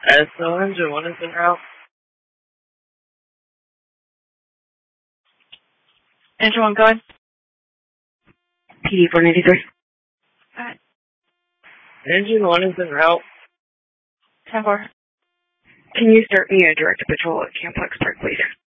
So engine 1 is en route. Engine 1 going. PD 493. Alright. Engine 1 is en route. 10-4. Can you start me a direct patrol at Camplex Park, please?